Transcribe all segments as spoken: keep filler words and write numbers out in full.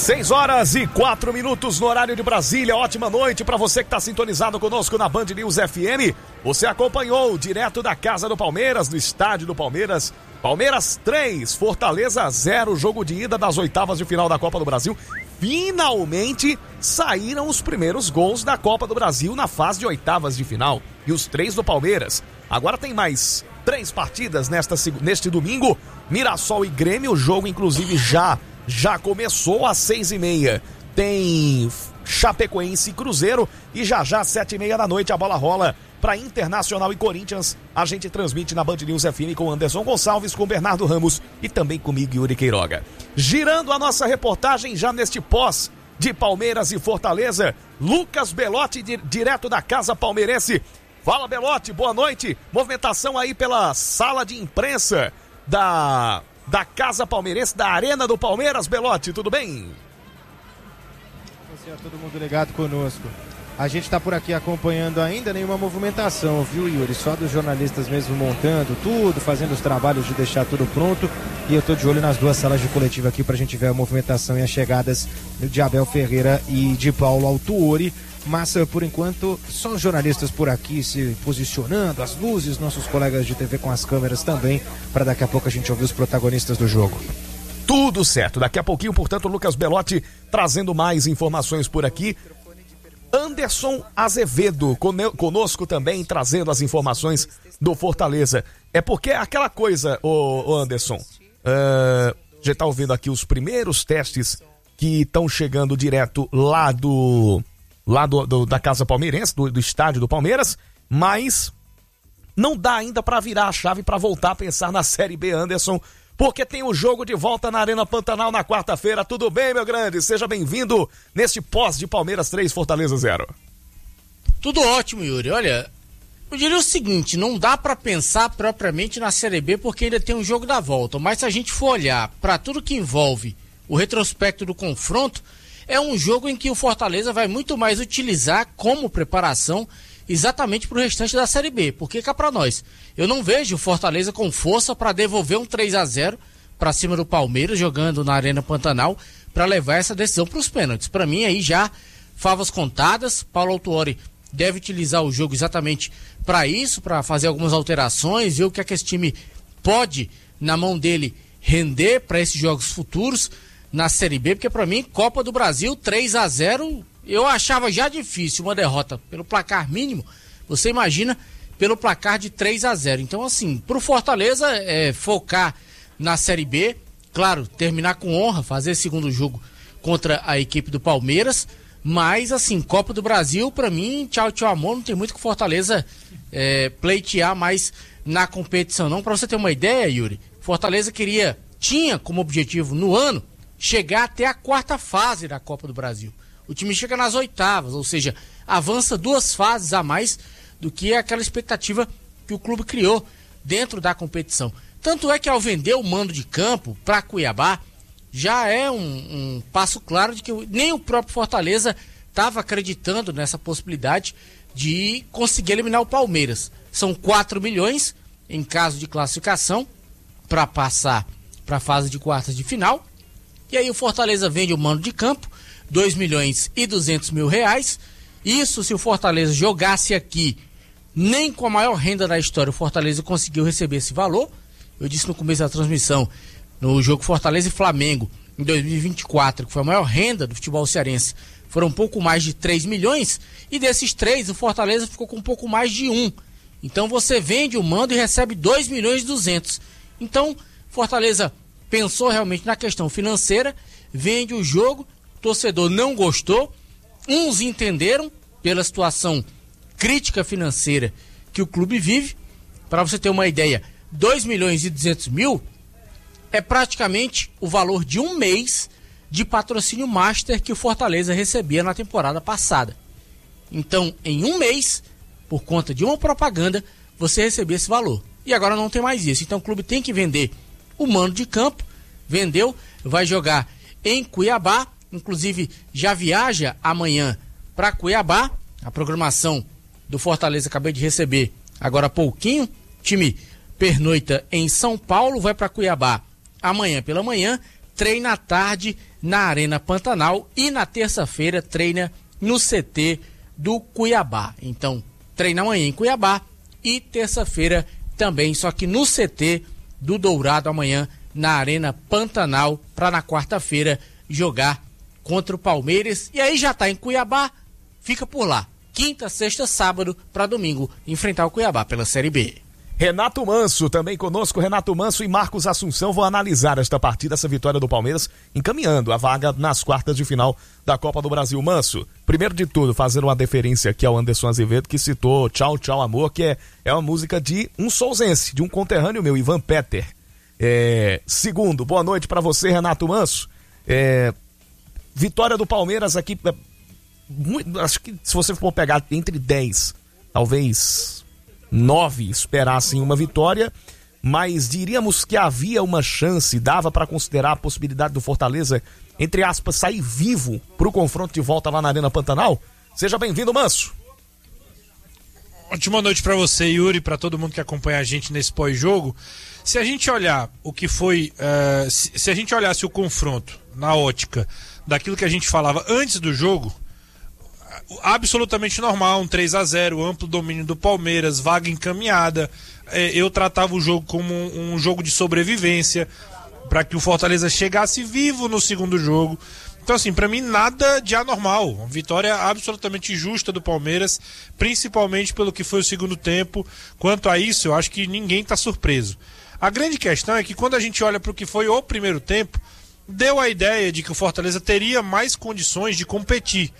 seis horas e quatro minutos no horário de Brasília. Ótima noite para você que está sintonizado conosco na Band News F M. Você acompanhou direto da Casa do Palmeiras, do estádio do Palmeiras. Palmeiras três, Fortaleza zero, jogo de ida das oitavas de final da Copa do Brasil. Finalmente saíram os primeiros gols da Copa do Brasil na fase de oitavas de final. E os três do Palmeiras. Agora tem mais três partidas nesta, neste domingo. Mirassol e Grêmio, o jogo inclusive já... Já começou às seis e meia. Tem Chapecoense e Cruzeiro. E já já, às sete e meia da noite, a bola rola para Internacional e Corinthians. A gente transmite na Band News F M com Anderson Gonçalves, com Bernardo Ramos e também comigo, Yuri Queiroga. Girando a nossa reportagem já neste pós de Palmeiras e Fortaleza, Lucas Belotti, di- direto da Casa Palmeirense. Fala, Belotti, boa noite. Movimentação aí pela sala de imprensa da... da Casa Palmeirense, da Arena do Palmeiras. Belotti, tudo bem? Você, todo mundo ligado conosco. A gente está por aqui acompanhando ainda nenhuma movimentação, viu, Yuri? Só dos jornalistas mesmo montando tudo, fazendo os trabalhos de deixar tudo pronto. E eu tô de olho nas duas salas de coletiva aqui pra gente ver a movimentação e as chegadas de Abel Ferreira e de Paulo Autuori. Mas, por enquanto, só os jornalistas por aqui se posicionando, as luzes, nossos colegas de T V com as câmeras também, para daqui a pouco a gente ouvir os protagonistas do jogo. Tudo certo. Daqui a pouquinho, portanto, o Lucas Belotti trazendo mais informações por aqui. Anderson Azevedo conosco também, trazendo as informações do Fortaleza. É porque aquela coisa, ô, ô Anderson, uh, já tá ouvindo aqui os primeiros testes que estão chegando direto lá do... lá do, do, da Casa Palmeirense, do, do estádio do Palmeiras, mas não dá ainda para virar a chave para voltar a pensar na Série B, Anderson, porque tem o jogo de volta na Arena Pantanal na quarta-feira. Tudo bem, meu grande? Seja bem-vindo neste pós de Palmeiras três, Fortaleza zero. Tudo ótimo, Yuri. Olha, eu diria o seguinte, não dá para pensar propriamente na Série B porque ainda tem um jogo da volta, mas se a gente for olhar para tudo que envolve o retrospecto do confronto, é um jogo em que o Fortaleza vai muito mais utilizar como preparação exatamente para o restante da Série B. Porque cá para nós, eu não vejo o Fortaleza com força para devolver um três a zero para cima do Palmeiras, jogando na Arena Pantanal, para levar essa decisão para os pênaltis. Para mim, aí já favas contadas. Paulo Autuori deve utilizar o jogo exatamente para isso, para fazer algumas alterações, ver o que é que esse time pode, na mão dele, render para esses jogos futuros na Série B, porque para mim, Copa do Brasil, três a zero, eu achava já difícil uma derrota pelo placar mínimo, você imagina pelo placar de três a zero. Então, assim, pro Fortaleza é focar na Série B, claro, terminar com honra, fazer segundo jogo contra a equipe do Palmeiras, mas, assim, Copa do Brasil, para mim, tchau, tchau, amor, não tem muito que Fortaleza é, pleitear mais na competição, não. Para você ter uma ideia, Yuri, Fortaleza queria, tinha como objetivo no ano chegar até a quarta fase da Copa do Brasil. O time chega nas oitavas, ou seja, avança duas fases a mais do que aquela expectativa que o clube criou dentro da competição. Tanto é que ao vender o mando de campo para Cuiabá, já é um, um passo claro de que nem o próprio Fortaleza estava acreditando nessa possibilidade de conseguir eliminar o Palmeiras. São quatro milhões em caso de classificação para passar para a fase de quartas de final. E aí o Fortaleza vende o mando de campo, dois milhões e duzentos mil reais. Isso se o Fortaleza jogasse aqui, nem com a maior renda da história o Fortaleza conseguiu receber esse valor. Eu disse no começo da transmissão, no jogo Fortaleza e Flamengo, em dois mil e vinte e quatro, que foi a maior renda do futebol cearense, foram um pouco mais de três milhões, e desses três, o Fortaleza ficou com um pouco mais de um. Então você vende o mando e recebe dois milhões e duzentos. Então, Fortaleza pensou realmente na questão financeira, vende o jogo, o torcedor não gostou, uns entenderam pela situação crítica financeira que o clube vive. Para você ter uma ideia, dois milhões e duzentos mil é praticamente o valor de um mês de patrocínio master que o Fortaleza recebia na temporada passada. Então, em um mês, por conta de uma propaganda, você recebia esse valor. E agora não tem mais isso. Então o clube tem que vender o mando de campo, vendeu, vai jogar em Cuiabá, inclusive já viaja amanhã para Cuiabá. A programação do Fortaleza acabei de receber agora há pouquinho. O time pernoita em São Paulo, vai para Cuiabá amanhã pela manhã, treina à tarde na Arena Pantanal e na terça-feira treina no C T do Cuiabá. Então, treina amanhã em Cuiabá e terça-feira também, só que no C T do Dourado amanhã na Arena Pantanal, para na quarta-feira jogar contra o Palmeiras. E aí já tá em Cuiabá, fica por lá. Quinta, sexta, sábado para domingo enfrentar o Cuiabá pela Série B. Renato Manso, também conosco, Renato Manso e Marcos Assunção vão analisar esta partida, essa vitória do Palmeiras, encaminhando a vaga nas quartas de final da Copa do Brasil. Manso, primeiro de tudo, fazendo uma deferência aqui ao Anderson Azevedo, que citou Tchau, Tchau, Amor, que é, é uma música de um souzense, de um conterrâneo meu, Ivan Peter. É, segundo, boa noite para você, Renato Manso. É, vitória do Palmeiras aqui, é, muito, acho que se você for pegar entre dez, talvez nove esperassem uma vitória, mas diríamos que havia uma chance, dava para considerar a possibilidade do Fortaleza, entre aspas, sair vivo pro confronto de volta lá na Arena Pantanal? Seja bem-vindo, Manso. Ótima noite para você, Yuri, para todo mundo que acompanha a gente nesse pós-jogo. Se a gente olhar o que foi, uh, se, se a gente olhasse o confronto na ótica daquilo que a gente falava antes do jogo, absolutamente normal, um três a zero, amplo domínio do Palmeiras, vaga encaminhada. Eu tratava o jogo como um, um jogo de sobrevivência para que o Fortaleza chegasse vivo no segundo jogo. Então, assim, para mim nada de anormal, uma vitória absolutamente justa do Palmeiras, principalmente pelo que foi o segundo tempo. Quanto a isso, eu acho que ninguém está surpreso. A grande questão é que quando a gente olha para o que foi o primeiro tempo, deu a ideia de que o Fortaleza teria mais condições de competir.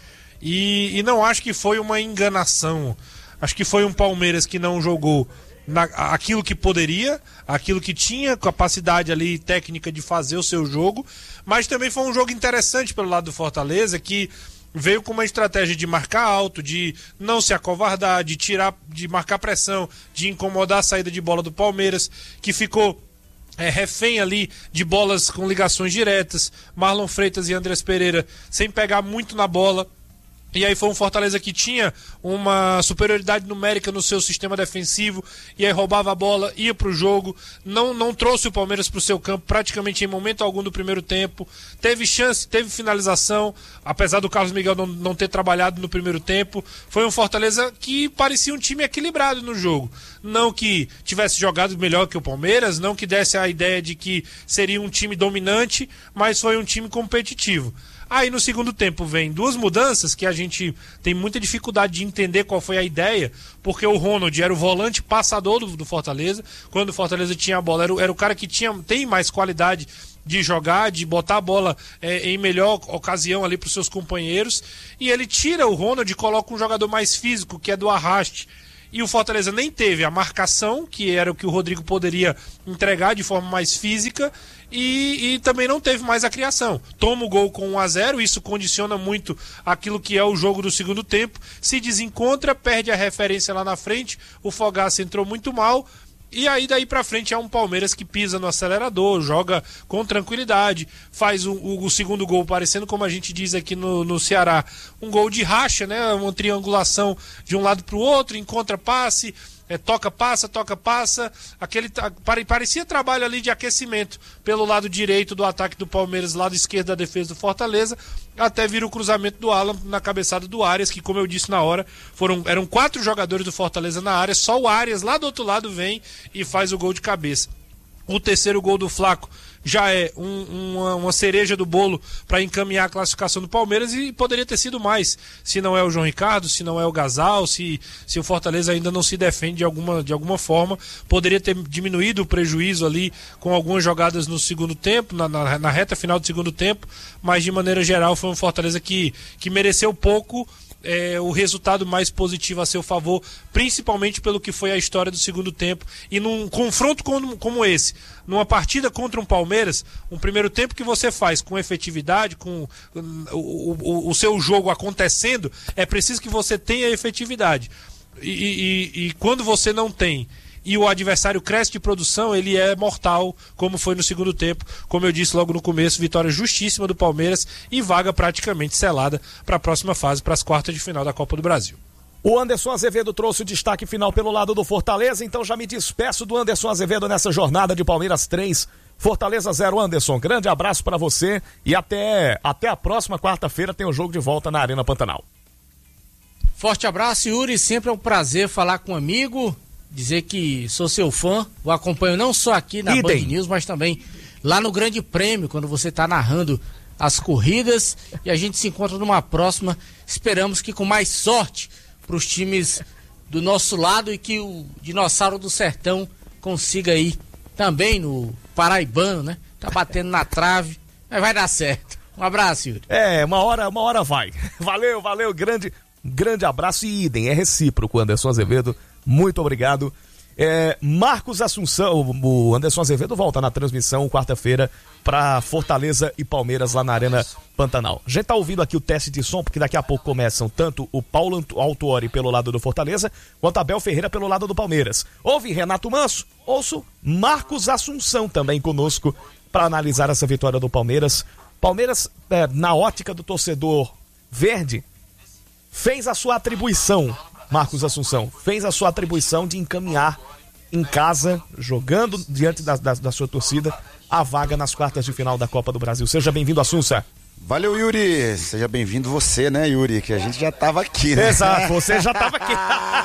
E, e não acho que foi uma enganação. Acho que foi um Palmeiras que não jogou na, aquilo que poderia, aquilo que tinha capacidade ali técnica de fazer o seu jogo, mas também foi um jogo interessante pelo lado do Fortaleza, que veio com uma estratégia de marcar alto, de não se acovardar, de tirar, de marcar pressão, de incomodar a saída de bola do Palmeiras, que ficou É, refém ali de bolas com ligações diretas, Marlon Freitas e Andrés Pereira sem pegar muito na bola. E aí foi um Fortaleza que tinha uma superioridade numérica no seu sistema defensivo, e aí roubava a bola, ia pro jogo, não, não trouxe o Palmeiras pro seu campo praticamente em momento algum do primeiro tempo, teve chance, teve finalização, apesar do Carlos Miguel não, não ter trabalhado no primeiro tempo. Foi um Fortaleza que parecia um time equilibrado no jogo, não que tivesse jogado melhor que o Palmeiras, não que desse a ideia de que seria um time dominante, mas foi um time competitivo. Aí no segundo tempo vem duas mudanças que a gente tem muita dificuldade de entender qual foi a ideia, porque o Ronald era o volante passador do, do Fortaleza, quando o Fortaleza tinha a bola, era o, era o cara que tinha, tem mais qualidade de jogar, de botar a bola é, em melhor ocasião ali para os seus companheiros, e ele tira o Ronald e coloca um jogador mais físico, que é do arraste. E o Fortaleza nem teve a marcação, que era o que o Rodrigo poderia entregar de forma mais física, e, e também não teve mais a criação. Toma o gol com um a zero, isso condiciona muito aquilo que é o jogo do segundo tempo. Se desencontra, perde a referência lá na frente, o Fogaça entrou muito mal. E aí daí pra frente é um Palmeiras que pisa no acelerador, joga com tranquilidade, faz o, o, o segundo gol parecendo, como a gente diz aqui no, no Ceará, um gol de racha, né? Uma triangulação de um lado pro outro, encontra passe, é, toca, passa, toca, passa, aquele, parecia trabalho ali de aquecimento pelo lado direito do ataque do Palmeiras, lado esquerdo da defesa do Fortaleza, até vir o cruzamento do Alan na cabeçada do Arias, que, como eu disse na hora, foram, eram quatro jogadores do Fortaleza na área, só o Arias lá do outro lado vem e faz o gol de cabeça. O terceiro gol do Flaco já é um, uma, uma cereja do bolo para encaminhar a classificação do Palmeiras, e poderia ter sido mais, se não é o João Ricardo, se não é o Gasal, se, se o Fortaleza ainda não se defende de alguma, de alguma forma, poderia ter diminuído o prejuízo ali com algumas jogadas no segundo tempo, na, na, na reta final do segundo tempo, mas de maneira geral foi um Fortaleza que, que mereceu pouco. É, o resultado mais positivo a seu favor, principalmente pelo que foi a história do segundo tempo, e num confronto como, como esse, numa partida contra um Palmeiras, um primeiro tempo que você faz com efetividade, com o, o, o seu jogo acontecendo, é preciso que você tenha efetividade, e, e, e quando você não tem e o adversário cresce de produção, ele é mortal, como foi no segundo tempo. Como eu disse logo no começo, vitória justíssima do Palmeiras e vaga praticamente selada para a próxima fase, para as quartas de final da Copa do Brasil. O Anderson Azevedo trouxe o destaque final pelo lado do Fortaleza, então já me despeço do Anderson Azevedo nessa jornada de Palmeiras três, Fortaleza zero, Anderson. Grande abraço para você e até, até a próxima quarta-feira tem o jogo de volta na Arena Pantanal. Forte abraço, Yuri. Sempre é um prazer falar com um amigo, dizer que sou seu fã. O acompanho não só aqui na Band News, mas também lá no Grande Prêmio, quando você está narrando as corridas. E a gente se encontra numa próxima. Esperamos que com mais sorte para os times do nosso lado e que o Dinossauro do Sertão consiga ir também no Paraibano, né? Tá batendo na trave, mas vai dar certo. Um abraço, Yuri. É, uma hora, uma hora vai. Valeu, valeu, grande, grande abraço e idem, é recíproco, Anderson Azevedo, muito obrigado. É, Marcos Assunção, o Anderson Azevedo volta na transmissão quarta-feira para Fortaleza e Palmeiras lá na Arena Pantanal. A gente tá ouvindo aqui o teste de som, porque daqui a pouco começam tanto o Paulo Autuori pelo lado do Fortaleza, quanto a Abel Ferreira pelo lado do Palmeiras. Ouve Renato Manso, ouço Marcos Assunção também conosco para analisar essa vitória do Palmeiras. Palmeiras, é, na ótica do torcedor verde, fez a sua atribuição, Marcos Assunção, fez a sua atribuição de encaminhar em casa, jogando diante da, da, da sua torcida, a vaga nas quartas de final da Copa do Brasil. Seja bem-vindo, Assunção. Valeu, Yuri. Seja bem-vindo você, né, Yuri? Que a gente já tava aqui, né? Exato, você já tava aqui.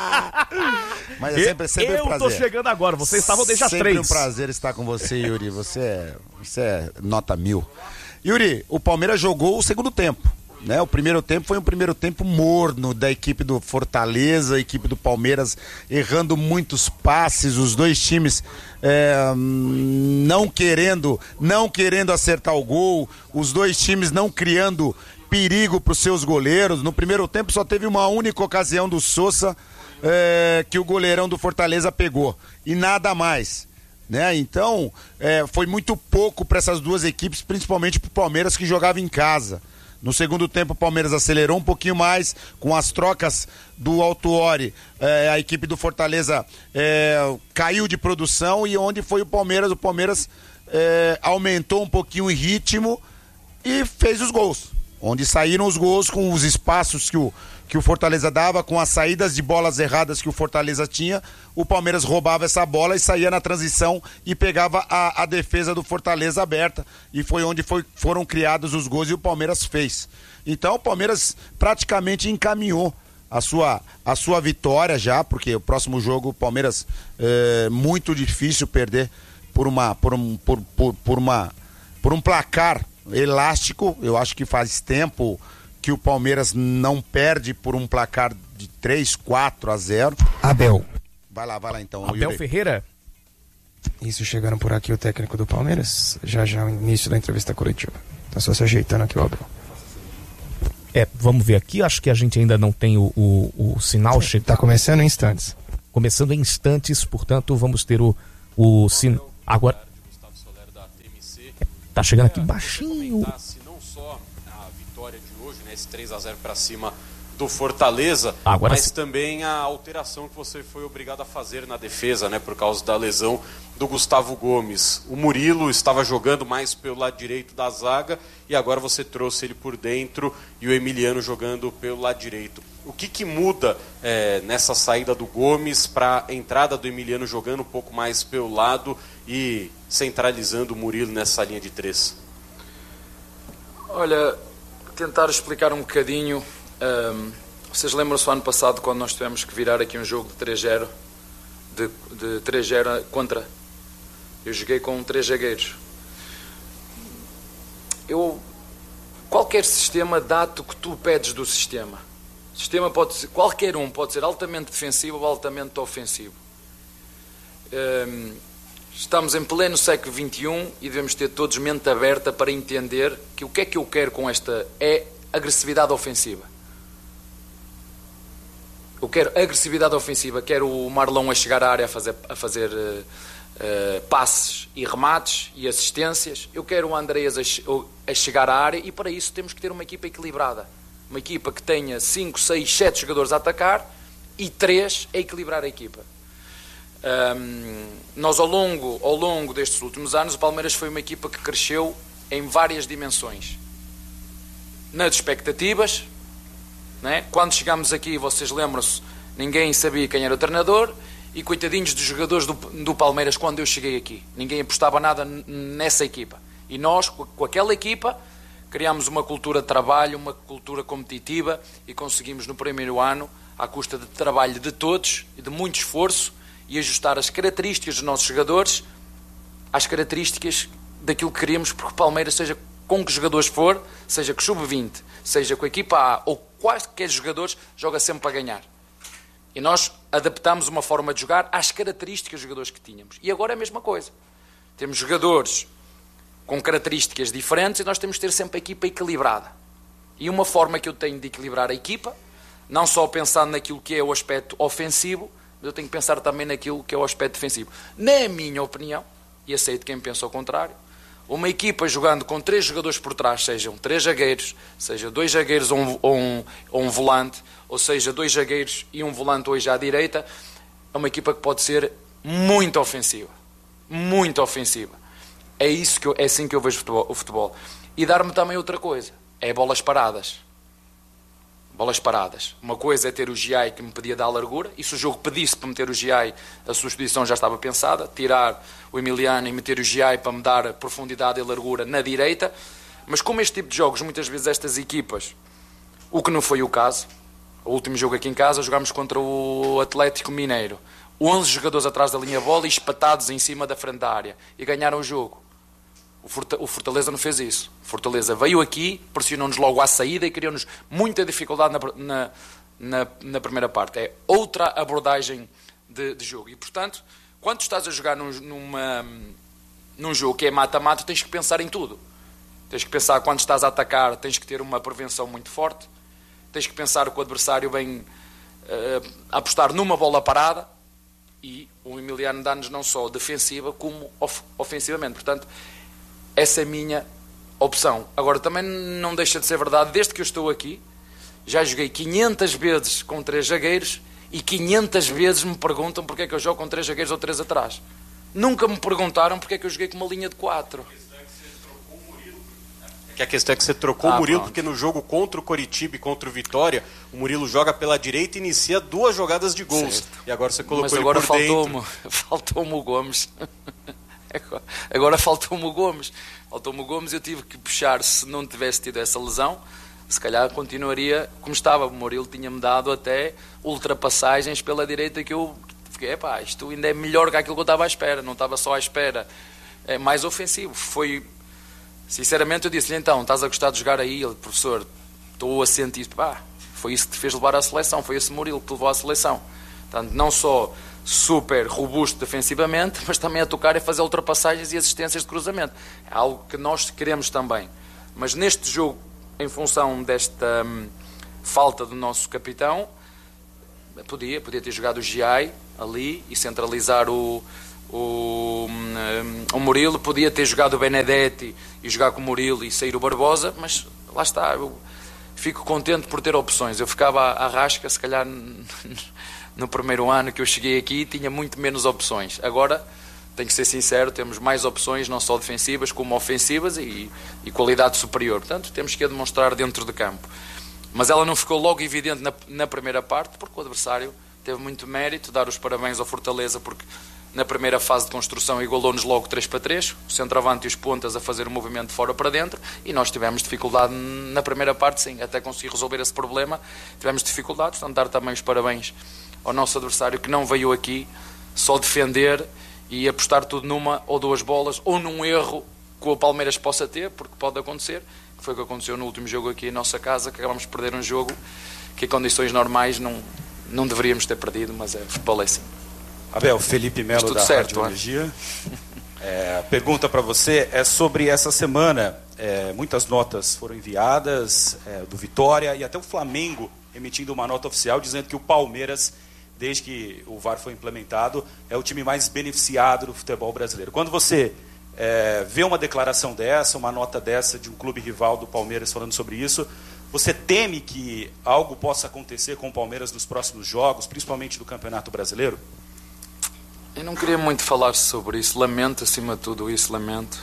Mas é sempre, sempre eu um prazer. Eu tô chegando agora, vocês estavam desde as três. Sempre um prazer estar com você, Yuri. Você é, você é nota mil. Yuri, o Palmeiras jogou o segundo tempo. Né? O primeiro tempo foi um primeiro tempo morno da equipe do Fortaleza, a equipe do Palmeiras errando muitos passes, os dois times é, não querendo, não querendo acertar o gol, os dois times não criando perigo para os seus goleiros. No primeiro tempo só teve uma única ocasião do Sousa é, que o goleirão do Fortaleza pegou e nada mais. Né? Então é, foi muito pouco para essas duas equipes, principalmente para o Palmeiras que jogava em casa. No segundo tempo o Palmeiras acelerou um pouquinho mais, com as trocas do Autuori, eh, a equipe do Fortaleza eh, caiu de produção, e onde foi o Palmeiras, o Palmeiras eh, aumentou um pouquinho o ritmo e fez os gols. Onde saíram os gols com os espaços que o, que o Fortaleza dava, com as saídas de bolas erradas que o Fortaleza tinha, o Palmeiras roubava essa bola e saía na transição e pegava a, a defesa do Fortaleza aberta, e foi onde foi, foram criados os gols e o Palmeiras fez. Então o Palmeiras praticamente encaminhou a sua, a sua vitória já, porque o próximo jogo o Palmeiras é muito difícil perder por uma, por um, por, por, por uma, por um placar elástico. Eu acho que faz tempo que o Palmeiras não perde por um placar de três, quatro a zero. Abel. Vai lá, vai lá então. Abel Yuri Ferreira. Isso, chegando por aqui o técnico do Palmeiras, já já o início da entrevista coletiva. Tá só se ajeitando aqui o Abel. É, vamos ver aqui, acho que a gente ainda não tem o, o, o sinal. Che... Tá começando em instantes. Começando em instantes, portanto vamos ter o, o sinal. Agora... Tá chegando aqui baixinho. Não só a vitória de hoje, né, esse três a zero para cima do Fortaleza, Agora mas sim. também a alteração que você foi obrigado a fazer na defesa, né, por causa da lesão do Gustavo Gomes. O Murilo estava jogando mais pelo lado direito da zaga e agora você trouxe ele por dentro e o Emiliano jogando pelo lado direito. O que, que muda é, nessa saída do Gomes para a entrada do Emiliano jogando um pouco mais pelo lado e centralizando o Murilo nessa linha de três? Olha, tentar explicar um bocadinho. Um, vocês lembram-se do ano passado, quando nós tivemos que virar aqui um jogo de três a zero, de, de três a zero contra? Eu joguei com três zagueiros. Eu, qualquer sistema dá-te o que tu pedes do sistema. O sistema pode ser, qualquer um pode ser altamente defensivo ou altamente ofensivo. Um, estamos em pleno século vinte e um e devemos ter todos mente aberta para entender que o que é que eu quero com esta é agressividade ofensiva. Eu quero agressividade ofensiva, quero o Marlon a chegar à área a fazer, a fazer uh, uh, passes e remates e assistências. Eu quero o Andreas a, a chegar à área, e para isso temos que ter uma equipa equilibrada. Uma equipa que tenha cinco, seis, sete jogadores a atacar e três a equilibrar a equipa. Um, nós ao longo, ao longo destes últimos anos, o Palmeiras foi uma equipa que cresceu em várias dimensões. Nas expectativas, né? Quando chegámos aqui, vocês lembram-se, ninguém sabia quem era o treinador, E coitadinhos dos jogadores do, do Palmeiras quando eu cheguei aqui. Ninguém apostava nada nessa equipa. E nós, com aquela equipa, criámos uma cultura de trabalho, uma cultura competitiva e conseguimos no primeiro ano, à custa de trabalho de todos e de muito esforço, e ajustar as características dos nossos jogadores às características daquilo que queríamos, porque o Palmeiras, seja com que jogadores for, seja com sub vinte, seja com a equipa A ou quaisquer jogadores, joga sempre para ganhar. E nós adaptámos uma forma de jogar às características dos jogadores que tínhamos. E agora é a mesma coisa. Temos jogadores com características diferentes e nós temos de ter sempre a equipa equilibrada. E uma forma que eu tenho de equilibrar a equipa, não só pensando naquilo que é o aspecto ofensivo, mas eu tenho que pensar também naquilo que é o aspecto defensivo. Na minha opinião, e aceito quem pensa ao contrário, uma equipa jogando com três jogadores por trás, sejam três zagueiros, seja dois zagueiros ou um, ou um, ou um volante, ou seja, dois zagueiros e um volante hoje à direita, é uma equipa que pode ser muito ofensiva. Muito ofensiva. É, isso que eu, é assim que eu vejo o futebol, o futebol. E dar-me também outra coisa, é bolas paradas. Bolas paradas. Uma coisa é ter o G I que me pedia dar largura, e se o jogo pedisse para meter o G I, a substituição já estava pensada, tirar o Emiliano e meter o G I para me dar profundidade e largura na direita, mas como este tipo de jogos, muitas vezes estas equipas, o que não foi o caso, o último jogo aqui em casa, jogámos contra o Atlético Mineiro, onze jogadores atrás da linha bola e espatados em cima da frente da área, e ganharam o jogo. O Fortaleza não fez isso. O Fortaleza veio aqui, pressionou-nos logo à saída e criou-nos muita dificuldade na, na, na, na primeira parte. É outra abordagem de, de jogo. E, portanto, quando estás a jogar num, numa, num jogo que é mata-mata, tens que pensar em tudo. Tens que pensar quando estás a atacar, tens que ter uma prevenção muito forte. Tens que pensar que o adversário vem uh, apostar numa bola parada, e o Emiliano dá-nos não só defensiva como of, ofensivamente. Portanto, essa é a minha opção. Agora, também não deixa de ser verdade, desde que eu estou aqui, já joguei quinhentas vezes com três zagueiros e quinhentas vezes me perguntam porque é que eu jogo com três zagueiros ou três atrás. Nunca me perguntaram porque é que eu joguei com uma linha de quatro. Que a questão é que você trocou Ah, o Murilo, pronto. porque no jogo contra o Coritiba e contra o Vitória, o Murilo joga pela direita e inicia duas jogadas de gols. Certo. E agora você colocou Mas ele agora por faltou-me, dentro. faltou-me o Gomes. Agora, agora faltou-me o Gomes. Faltou-me o Gomes e eu tive que puxar. Se não tivesse tido essa lesão, se calhar continuaria como estava. O Murilo tinha-me dado até ultrapassagens pela direita que eu fiquei, epá, isto ainda é melhor que aquilo que eu estava à espera. Não estava só à espera. É mais ofensivo. Foi, sinceramente, eu disse-lhe, então, estás a gostar de jogar aí? Ele, professor, estou a sentir, pá, foi isso que te fez levar à seleção, foi esse Murilo que te levou à seleção. Portanto, não só super robusto defensivamente, mas também a tocar e fazer ultrapassagens e assistências de cruzamento. É algo que nós queremos também. Mas neste jogo, em função desta hum, falta do nosso capitão, podia, podia ter jogado o G I ali e centralizar o, o, hum, o Murilo, podia ter jogado o Benedetti e jogar com o Murilo e sair o Barbosa, mas lá está, eu fico contente por ter opções. Eu ficava à, à rasca, se calhar no primeiro ano que eu cheguei aqui tinha muito menos opções. Agora, tenho que ser sincero, temos mais opções, não só defensivas como ofensivas, e, e qualidade superior. Portanto, temos que a demonstrar dentro de campo. Mas ela não ficou logo evidente na, na primeira parte, porque o adversário teve muito mérito. Dar os parabéns ao Fortaleza, porque na primeira fase de construção igualou-nos logo três para três, o centroavante e os pontas a fazer o movimento de fora para dentro, e nós tivemos dificuldade na primeira parte, sim, até conseguir resolver esse problema. Tivemos dificuldades, portanto, dar também os parabéns ao nosso adversário, que não veio aqui só defender e apostar tudo numa ou duas bolas, ou num erro que o Palmeiras possa ter, porque pode acontecer, que foi o que aconteceu no último jogo aqui em nossa casa, que acabámos de perder um jogo que em condições normais não, não deveríamos ter perdido, mas é, futebol é assim. Abel, Felipe Melo da certo, Rádio Energia. É, a pergunta para você é sobre essa semana. É, muitas notas foram enviadas é, do Vitória e até o Flamengo emitindo uma nota oficial dizendo que o Palmeiras, desde que o V A R foi implementado, é o time mais beneficiado do futebol brasileiro. Quando você é, vê uma declaração dessa, uma nota dessa de um clube rival do Palmeiras falando sobre isso, você teme que algo possa acontecer com o Palmeiras nos próximos jogos, principalmente do Campeonato Brasileiro? Eu não queria muito falar sobre isso, lamento acima de tudo isso, lamento.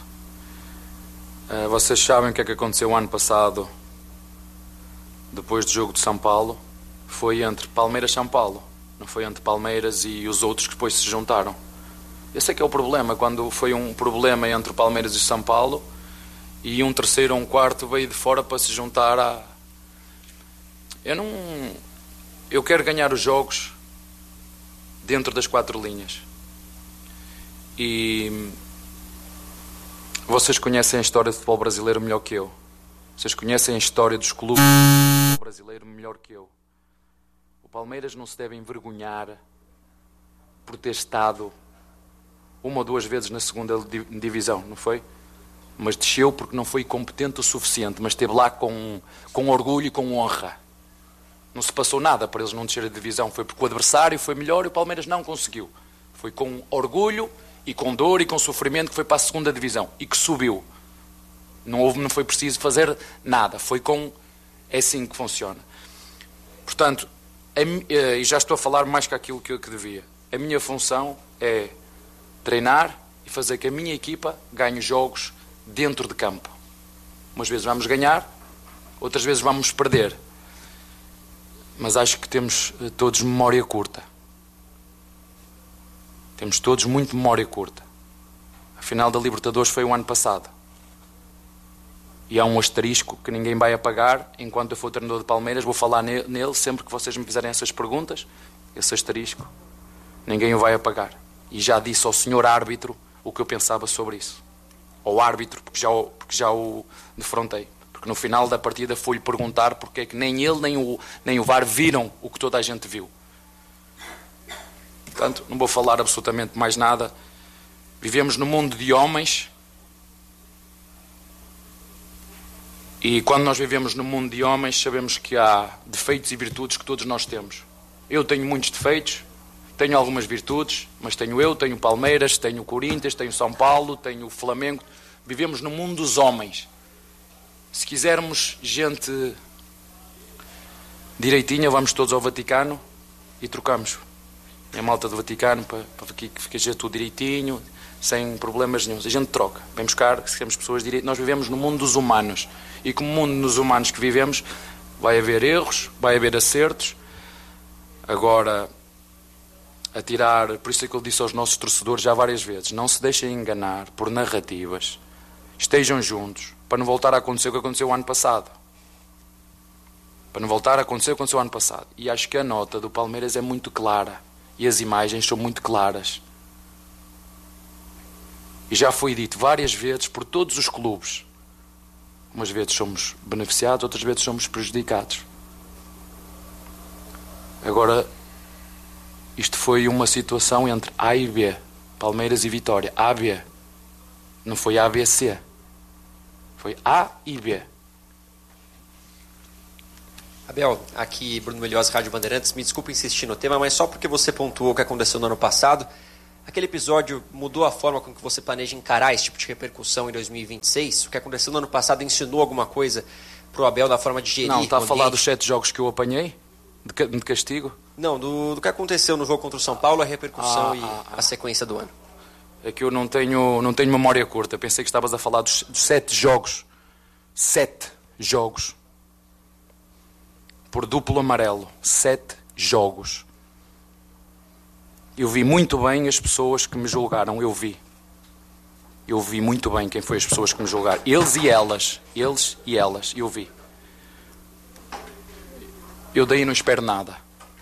Uh, vocês sabem o que é que aconteceu o ano passado, depois do jogo de São Paulo, foi entre Palmeiras e São Paulo. não foi entre Palmeiras e os outros que depois se juntaram. Esse é que é o problema, quando foi um problema entre o Palmeiras e o São Paulo e um terceiro ou um quarto veio de fora para se juntar a... Eu não... Eu quero ganhar os jogos dentro das quatro linhas. E vocês conhecem a história do futebol brasileiro melhor que eu. Vocês conhecem a história dos clubes do futebol brasileiro melhor que eu. O Palmeiras não se deve envergonhar por ter estado uma ou duas vezes na segunda divisão, não foi? Mas desceu porque não foi competente o suficiente, mas esteve lá com, com orgulho e com honra. Não se passou nada para eles não descer a divisão, foi porque o adversário foi melhor e o Palmeiras não conseguiu. Foi com orgulho e com dor e com sofrimento que foi para a segunda divisão e que subiu. Não houve, não foi preciso fazer nada, foi com... É assim que funciona. Portanto, e já estou a falar mais que aquilo que eu que devia. A minha função é treinar e fazer que a minha equipa ganhe jogos dentro de campo. Umas vezes vamos ganhar, outras vezes vamos perder. Mas acho que temos todos memória curta. Temos todos muito memória curta. A final da Libertadores foi o ano passado. E há um asterisco que ninguém vai apagar. Enquanto eu for treinador de Palmeiras, vou falar nele sempre que vocês me fizerem essas perguntas. Esse asterisco, ninguém o vai apagar. E já disse ao senhor árbitro o que eu pensava sobre isso. Ao árbitro, porque já o, porque já o defrontei. Porque no final da partida fui-lhe perguntar porque é que nem ele nem o, nem o V A R viram o que toda a gente viu. Portanto, não vou falar absolutamente mais nada. Vivemos num mundo de homens. E quando nós vivemos num mundo de homens, sabemos que há defeitos e virtudes que todos nós temos. Eu tenho muitos defeitos, tenho algumas virtudes, mas tenho eu, tenho o Palmeiras, tenho o Corinthians, tenho o São Paulo, tenho o Flamengo. Vivemos no mundo dos homens. Se quisermos gente direitinha, vamos todos ao Vaticano e trocamos. A malta do Vaticano, para, para que fique tudo direitinho, sem problemas nenhum. A gente troca. Vem buscar, se queremos pessoas direitas. Nós vivemos no mundo dos humanos. E como mundo dos humanos que vivemos, vai haver erros, vai haver acertos. Agora, a tirar, por isso é que eu disse aos nossos torcedores já várias vezes, não se deixem enganar por narrativas. Estejam juntos, para não voltar a acontecer o que aconteceu o ano passado. Para não voltar a acontecer o que aconteceu o ano passado. E acho que a nota do Palmeiras é muito clara. E as imagens são muito claras. E já foi dito várias vezes por todos os clubes. Umas vezes somos beneficiados, outras vezes somos prejudicados. Agora, isto foi uma situação entre A e B. Palmeiras e Vitória. A, B. Não foi A, B, C. Foi A e B. Abel, aqui Bruno Melhose, Rádio Bandeirantes. Me desculpe insistir no tema, mas só porque você pontuou o que aconteceu no ano passado, aquele episódio mudou a forma com que você planeja encarar esse tipo de repercussão em dois mil e vinte e seis? O que aconteceu no ano passado ensinou alguma coisa para o Abel da forma de gerir? Não, está a falar dos sete jogos que eu apanhei de castigo? Não, do, do que aconteceu no jogo contra o São Paulo, a repercussão ah, e ah, ah. a sequência do ano. É que eu não tenho, não tenho memória curta. Pensei que estavas a falar dos, dos sete jogos. Sete jogos. Por duplo amarelo. Sete jogos. Eu vi muito bem as pessoas que me julgaram. Eu vi. Eu vi muito bem quem foi as pessoas que me julgaram. Eles e elas. Eles e elas. Eu vi. Eu daí não espero nada.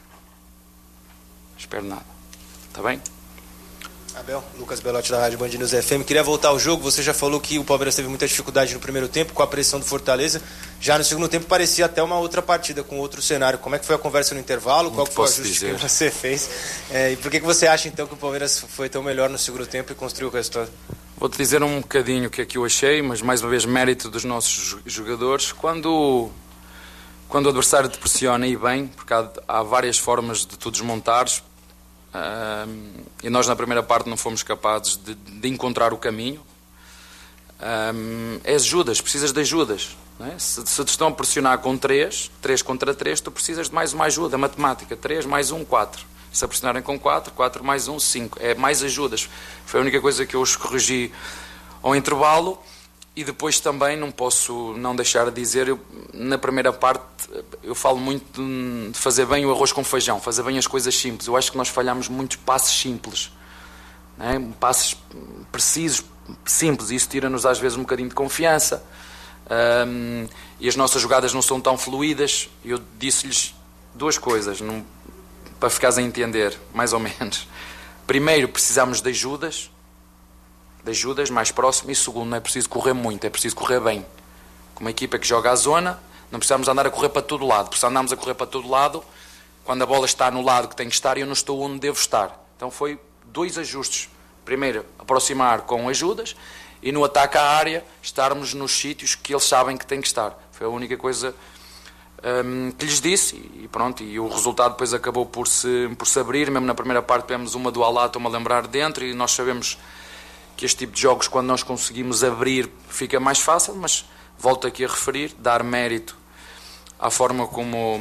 Espero nada. Está bem? Abel, Lucas Belotti da Rádio Band News F M. Queria voltar ao jogo. Você já falou que o Palmeiras teve muita dificuldade no primeiro tempo com a pressão do Fortaleza. Já no segundo tempo parecia até uma outra partida, com outro cenário. Como é que foi a conversa no intervalo? Qual foi o ajuste dizer. que você fez? É, e por que, que você acha então que o Palmeiras foi tão melhor no segundo tempo e construiu o resultado? Vou-te dizer um bocadinho o que é que eu achei, mas mais uma vez mérito dos nossos jogadores. Quando, quando o adversário te pressiona e bem, porque há, há várias formas de tu desmontares, Um, e nós na primeira parte não fomos capazes de, de encontrar o caminho. Um, é ajudas, precisas de ajudas, não é? se, se te estão a pressionar com três, três contra três, tu precisas de mais uma ajuda matemática. Três mais um, quatro. Se a pressionarem com quatro, quatro mais um, cinco. É mais ajudas. Foi a única coisa que eu os corrigi ao intervalo. e depois também não posso não deixar de dizer, eu, na primeira parte eu falo muito de, de fazer bem o arroz com feijão, fazer bem as coisas simples. Eu acho que nós falhamos muitos passes simples, né? Passes precisos, simples, e isso tira-nos às vezes um bocadinho de confiança, um, e as nossas jogadas não são tão fluídas. Eu disse-lhes duas coisas, não, para ficares a entender, mais ou menos. Primeiro, precisamos de ajudas, de ajudas mais próximas, e segundo, não é preciso correr muito, é preciso correr bem. Com uma equipa que joga à zona, não precisamos andar a correr para todo lado, porque se andarmos a correr para todo lado, quando a bola está no lado que tem que estar, eu não estou onde devo estar. Então foi dois ajustes. Primeiro, aproximar com ajudas, e no ataque à área, estarmos nos sítios que eles sabem que têm que estar. Foi a única coisa um, que lhes disse, e pronto, e o resultado depois acabou por se, por se abrir. Mesmo na primeira parte tivemos uma do Alá, estou-me a lembrar dentro, e nós sabemos que este tipo de jogos, quando nós conseguimos abrir, fica mais fácil, mas volto aqui a referir, dar mérito à forma como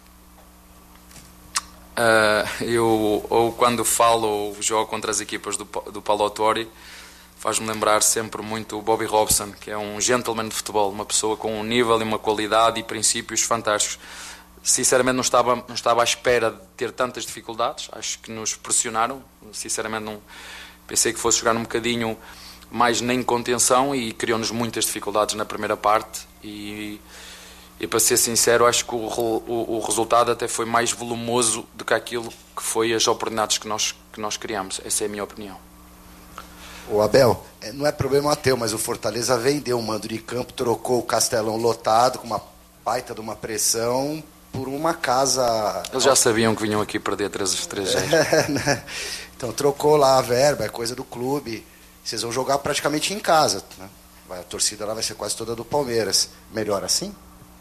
uh, eu, ou quando falo ou jogo contra as equipas do, do Paulo Autuori, faz-me lembrar sempre muito o Bobby Robson, que é um gentleman de futebol, uma pessoa com um nível e uma qualidade e princípios fantásticos. Sinceramente não estava, não estava à espera de ter tantas dificuldades, acho que nos pressionaram, sinceramente não... Pensei que fosse jogar um bocadinho mais nem contenção, e criou-nos muitas dificuldades na primeira parte, e, e para ser sincero, acho que o, o, o resultado até foi mais volumoso do que aquilo que foi as oportunidades que nós, que nós criamos. Essa é a minha opinião. O Abel, não é problema teu, mas o Fortaleza vendeu o mando de campo, trocou o Castelão lotado com uma baita de uma pressão por uma casa... Eles já sabiam que vinham aqui perder três estrangeiros. É, né? Então trocou lá a verba, é coisa do clube. Vocês vão jogar praticamente em casa, né? A torcida lá vai ser quase toda do Palmeiras. Melhor assim?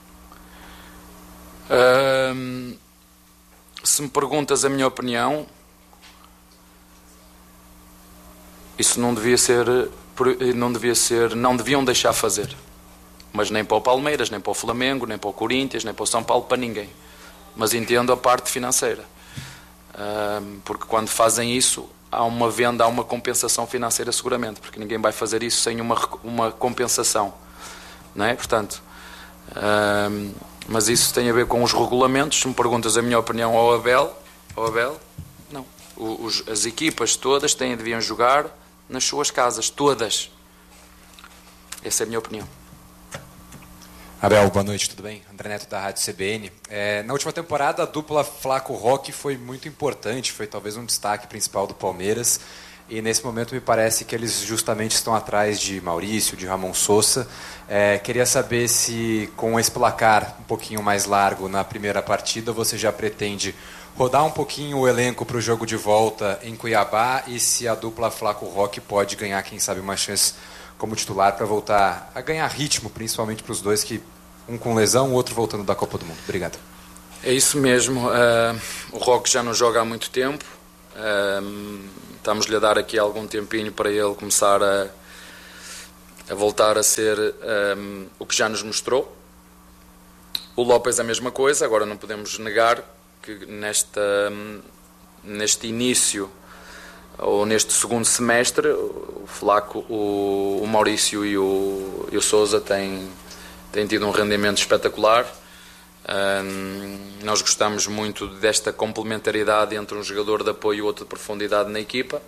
Hum, se me perguntas a minha opinião, isso não devia ser, não devia ser, não deviam deixar fazer. Mas nem para o Palmeiras, nem para o Flamengo, nem para o Corinthians, nem para o São Paulo, para ninguém. Mas entendo a parte financeira. Porque quando fazem isso, há uma venda, há uma compensação financeira seguramente, porque ninguém vai fazer isso sem uma, uma compensação, não é? Portanto, mas isso tem a ver com os regulamentos. Se me perguntas a minha opinião ao Abel, ao Abel não. Os, as equipas todas têm, deviam jogar nas suas casas, todas. Essa é a minha opinião. Abel, boa noite, tudo bem? André Neto da Rádio C B N. É, na última temporada, a dupla Flaco-Roque foi muito importante, foi talvez um destaque principal do Palmeiras, e nesse momento me parece que eles justamente estão atrás de Maurício, de Ramon Sousa. É, queria saber se, com esse placar um pouquinho mais largo na primeira partida, você já pretende rodar um pouquinho o elenco para o jogo de volta em Cuiabá, e se a dupla Flaco-Roque pode ganhar, quem sabe, uma chance como titular para voltar a ganhar ritmo, principalmente para os dois, que um com lesão, o outro voltando da Copa do Mundo. Obrigado. É isso mesmo. Uh, o Roque já não joga há muito tempo. Uh, estamos-lhe a dar aqui algum tempinho para ele começar a, a voltar a ser um, o que já nos mostrou. O López a mesma coisa. Agora não podemos negar que nesta, neste início ou neste segundo semestre, o Flaco, o, o Maurício e o, e o Sousa têm, têm tido um rendimento espetacular. Um, nós gostamos muito desta complementaridade entre um jogador de apoio e outro de profundidade na equipa.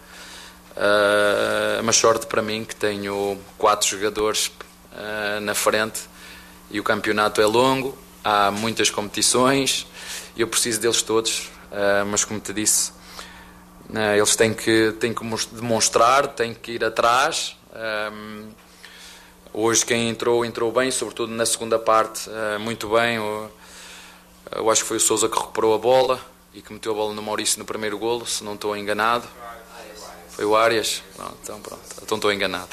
Uh, mas sorte para mim que tenho quatro jogadores uh, na frente, e o campeonato é longo, há muitas competições e eu preciso deles todos, uh, mas como te disse, Uh, eles têm que, têm que demonstrar, têm que ir atrás. Um, hoje quem entrou, entrou bem, sobretudo na segunda parte, uh, muito bem. Eu, eu acho que foi o Sousa que recuperou a bola e que meteu a bola no Maurício no primeiro golo, se não estou enganado. Foi o Arias? Pronto, então pronto, então estou enganado.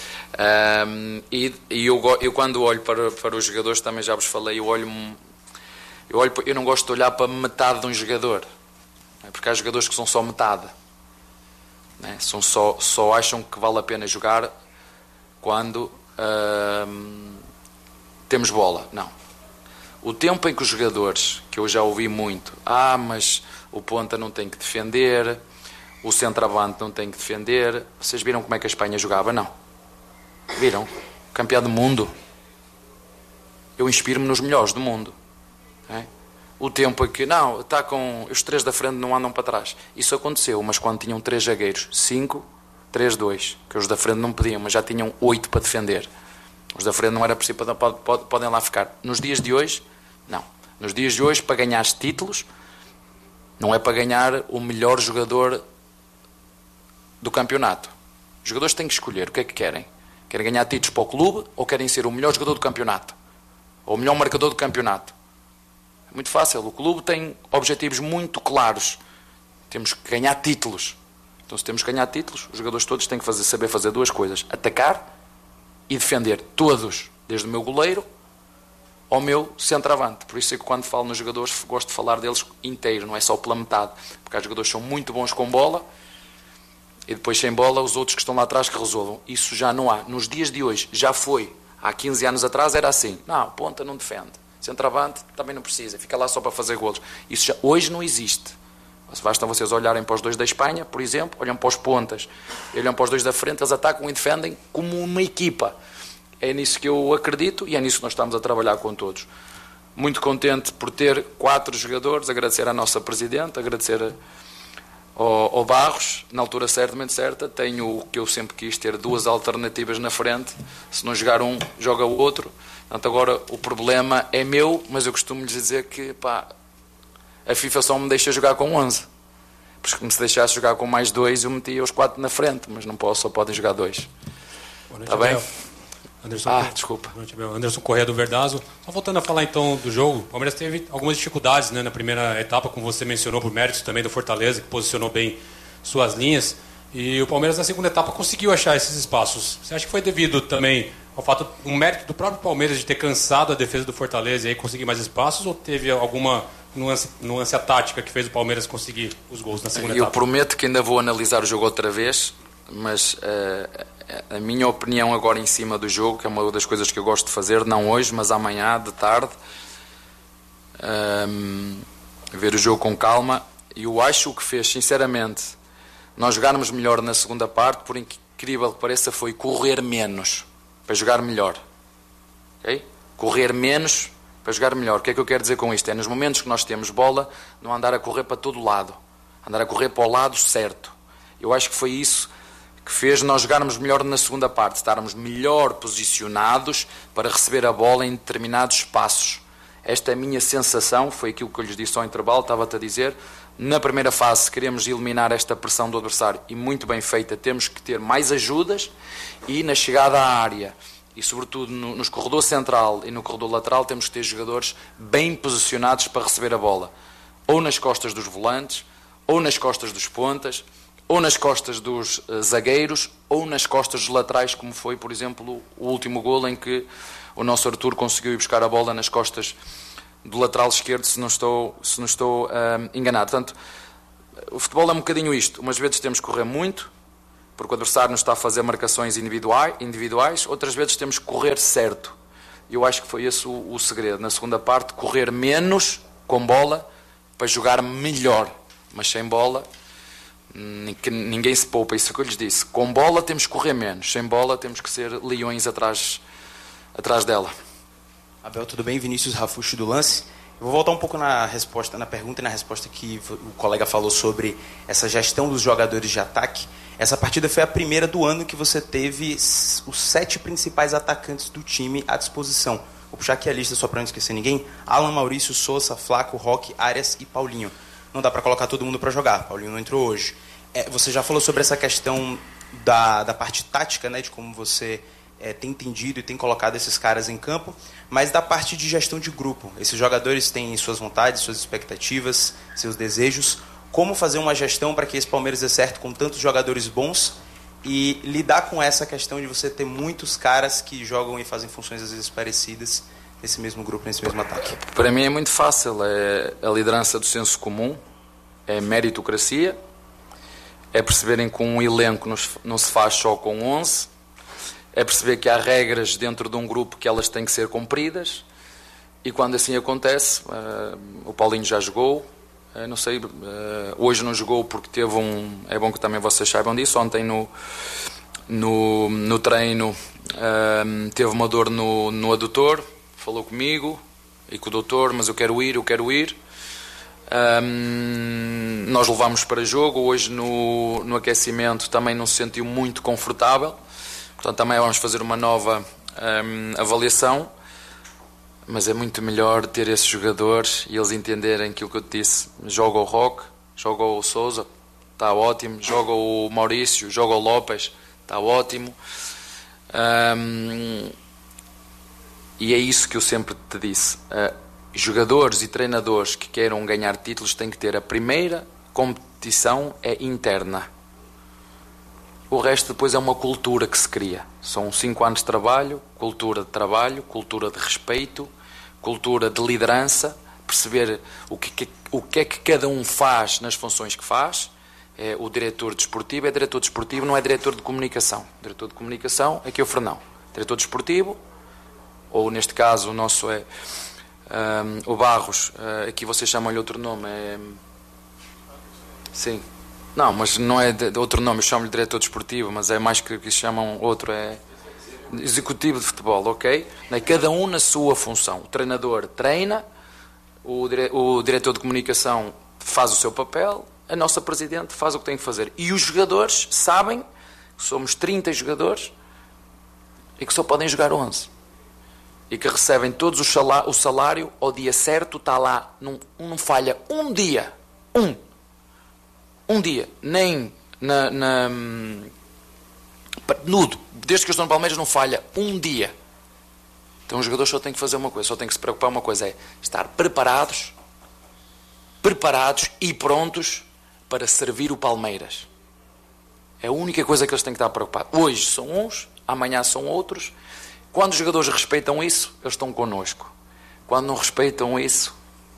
Um, e e eu, eu quando olho para, para os jogadores, também já vos falei, eu olho, eu, olho, eu não gosto de olhar para metade de um jogador. Porque há jogadores que são só metade, né? são só, só acham que vale a pena jogar quando hum, temos bola. Não. O tempo em que os jogadores, que eu já ouvi muito, ah, mas o ponta não tem que defender, o centroavante não tem que defender. Vocês viram como é que a Espanha jogava? Não. Viram? campeão do mundo. Eu inspiro-me nos melhores do mundo. É? O tempo é que, não, está com os três da frente não andam para trás. Isso aconteceu, mas quando tinham três zagueiros, cinco, três, dois, que os da frente não podiam, mas já tinham oito para defender. Os da frente não era preciso, pode, pode, podem lá ficar. Nos dias de hoje, não. Nos dias de hoje, para ganhar títulos, não é para ganhar o melhor jogador do campeonato. Os jogadores têm que escolher o que é que querem. Querem ganhar títulos para o clube ou querem ser o melhor jogador do campeonato? Ou o melhor marcador do campeonato? É muito fácil. O clube tem objetivos muito claros. Temos que ganhar títulos. Então, se temos que ganhar títulos, os jogadores todos têm que fazer, saber fazer duas coisas. Atacar e defender. Todos. Desde o meu goleiro ao meu centroavante. Por isso é que quando falo nos jogadores, gosto de falar deles inteiro, não é só pela metade. Porque os jogadores são muito bons com bola e depois sem bola os outros que estão lá atrás que resolvam. Isso já não há. Nos dias de hoje, já foi. Há quinze anos atrás era assim. Não, ponta não defende. Centroavante também não precisa. Fica lá só para fazer golos. Isso já, hoje não existe. Basta vocês olharem para os dois da Espanha, por exemplo, olham para os pontas, olham para os dois da frente, eles atacam e defendem como uma equipa. É nisso que eu acredito e é nisso que nós estamos a trabalhar com todos. Muito contente por ter quatro jogadores, agradecer à nossa Presidente, agradecer ao, ao Barros, na altura certamente certa, tenho o que eu sempre quis, ter duas alternativas na frente, se não jogar um, joga o outro. Portanto, agora o problema é meu, mas eu costumo lhes dizer que, pá, a FIFA só me deixa jogar com onze. Porque me se deixasse jogar com mais dois, eu metia os quatro na frente, mas não posso, só podem jogar dois. Está bem? Anderson, ah, desculpa. Anderson Corrêa do Verdazo. Só voltando a falar então do jogo, o Palmeiras teve algumas dificuldades, né, na primeira etapa, como você mencionou, por méritos também do Fortaleza, que posicionou bem suas linhas. E o Palmeiras na segunda etapa conseguiu achar esses espaços. Você acha que foi devido também ao fato, um mérito do próprio Palmeiras de ter cansado a defesa do Fortaleza e aí conseguir mais espaços, ou teve alguma nuance, nuance tática que fez o Palmeiras conseguir os gols na segunda eu etapa? Eu prometo que ainda vou analisar o jogo outra vez, mas uh, a minha opinião agora em cima do jogo, que é uma das coisas que eu gosto de fazer, não hoje, mas amanhã, de tarde, um, ver o jogo com calma. E eu acho que fez, sinceramente, nós jogarmos melhor na segunda parte, por incrível que pareça, foi correr menos para jogar melhor. Okay? Correr menos para jogar melhor. O que é que eu quero dizer com isto? É nos momentos que nós temos bola, não andar a correr para todo lado, andar a correr para o lado certo. Eu acho que foi isso que fez nós jogarmos melhor na segunda parte, estarmos melhor posicionados para receber a bola em determinados espaços. Esta é a minha sensação, foi aquilo que eu lhes disse ao intervalo, estava-te a dizer. Na primeira fase, se queremos eliminar esta pressão do adversário, e muito bem feita, temos que ter mais ajudas, e na chegada à área, e sobretudo no, nos corredor central e no corredor lateral, temos que ter jogadores bem posicionados para receber a bola, ou nas costas dos volantes, ou nas costas dos pontas, ou nas costas dos uh, zagueiros, ou nas costas dos laterais, como foi, por exemplo, o último golo em que o nosso Arthur conseguiu ir buscar a bola nas costas do lateral esquerdo, se não estou, se não estou uh, enganado. Portanto, o futebol é um bocadinho isto. Umas vezes temos que correr muito, porque o adversário nos está a fazer marcações individuais, individuais. Outras vezes temos que correr certo. Eu acho que foi esse o, o segredo. Na segunda parte, correr menos com bola para jogar melhor. Mas sem bola, ninguém se poupa. Isso que eu lhes disse. Com bola temos que correr menos. Sem bola temos que ser leões atrás, atrás dela. Abel, tudo bem? Vinícius Rafucci do Lance. Eu vou voltar um pouco na resposta, na pergunta e na resposta que o colega falou sobre essa gestão dos jogadores de ataque. Essa partida foi a primeira do ano que você teve os sete principais atacantes do time à disposição. Vou puxar aqui a lista só para não esquecer ninguém. Alan, Maurício, Sousa, Flaco, Roque, Arias e Paulinho. Não dá para colocar todo mundo para jogar. Paulinho não entrou hoje. É, você já falou sobre essa questão da, da parte tática, né, de como você é, tem entendido e tem colocado esses caras em campo, mas da parte de gestão de grupo. Esses jogadores têm suas vontades, suas expectativas, seus desejos. Como fazer uma gestão para que esse Palmeiras dê certo com tantos jogadores bons e lidar com essa questão de você ter muitos caras que jogam e fazem funções às vezes parecidas nesse mesmo grupo, nesse mesmo ataque? Para mim é muito fácil. É a liderança do senso comum, é meritocracia, é perceberem que um elenco não se faz só com onze, é perceber que há regras dentro de um grupo que elas têm que ser cumpridas, e quando assim acontece, uh, o Paulinho já jogou, uh, não sei, uh, hoje não jogou porque teve um, é bom que também vocês saibam disso, ontem no, no, no treino um, teve uma dor no, no adutor, falou comigo e com o doutor, mas eu quero ir, eu quero ir. Um, nós levámos para jogo, hoje no, no aquecimento também não se sentiu muito confortável, portanto também vamos fazer uma nova um, avaliação, mas é muito melhor ter esses jogadores e eles entenderem aquilo que eu te disse. Joga o Roque, joga o Sousa, está ótimo, joga o Maurício, joga o Lopes, está ótimo. Um, e é isso que eu sempre te disse. Uh, jogadores e treinadores que queiram ganhar títulos têm que ter a primeira competição é interna. O resto depois é uma cultura que se cria. São cinco anos de trabalho, cultura de trabalho, cultura de respeito, cultura de liderança, perceber o que, o que é que cada um faz nas funções que faz. É, o diretor desportivo é diretor desportivo, não é diretor de comunicação. O diretor de comunicação é que é o Fernão. Diretor desportivo, ou neste caso o nosso é um, o Barros, uh, aqui vocês chamam-lhe outro nome, é... Sim. Não, mas não é de, de outro nome, eu chamo-lhe diretor desportivo, mas é mais que, que chamam outro, é executivo de futebol, ok? Cada um na sua função. O treinador treina, o, dire, o diretor de comunicação faz o seu papel, a nossa presidente faz o que tem que fazer. E os jogadores sabem que somos trinta jogadores e que só podem jogar onze. E que recebem todos o salário, o salário ao dia certo, está lá, não, não falha um dia, um. Um dia, nem na, na nudo, desde que eu estou no Palmeiras não falha um dia. Então os jogadores só têm que fazer uma coisa, só têm que se preocupar uma coisa, é estar preparados, preparados e prontos para servir o Palmeiras. É a única coisa que eles têm que estar preocupados. Hoje são uns, amanhã são outros. Quando os jogadores respeitam isso, eles estão connosco. Quando não respeitam isso,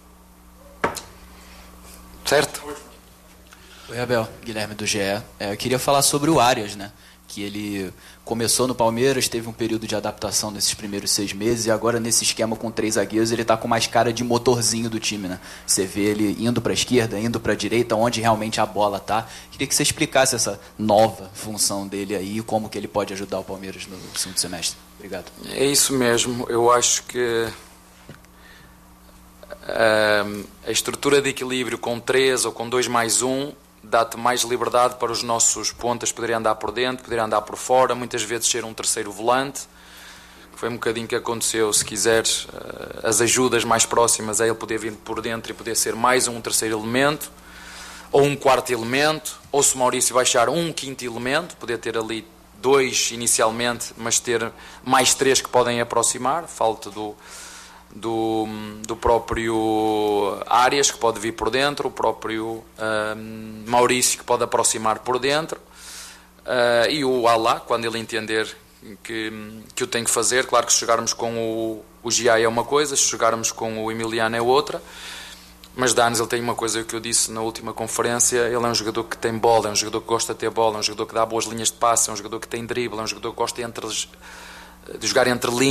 certo? Oi, Abel, Guilherme do G E. É, eu queria falar sobre o Arias, né? Que ele começou no Palmeiras, teve um período de adaptação nesses primeiros seis meses e agora nesse esquema com três zagueiros ele está com mais cara de motorzinho do time, né? Você vê ele indo para a esquerda, indo para a direita, onde realmente a bola tá. Queria que você explicasse essa nova função dele aí e como que ele pode ajudar o Palmeiras no segundo semestre. Obrigado. É isso mesmo. Eu acho que uh, a estrutura de equilíbrio com três ou com dois mais um dá-te mais liberdade para os nossos pontas poderem andar por dentro, poderem andar por fora, muitas vezes ser um terceiro volante. Foi um bocadinho que aconteceu, se quiseres, as ajudas mais próximas a ele poder vir por dentro e poder ser mais um terceiro elemento, ou um quarto elemento, ou se o Maurício baixar um quinto elemento, poder ter ali dois inicialmente, mas ter mais três que podem aproximar, falta do... Do, do próprio Arias, que pode vir por dentro, o próprio um, Maurício, que pode aproximar por dentro, uh, e o Alá, quando ele entender que, que o tem que fazer. Claro que se jogarmos com o, o Giai é uma coisa, se jogarmos com o Emiliano é outra, mas Danes, ele tem uma coisa que eu disse na última conferência, ele é um jogador que tem bola, é um jogador que gosta de ter bola, é um jogador que dá boas linhas de passe, é um jogador que tem drible, é um jogador que gosta entre, de jogar entre linhas.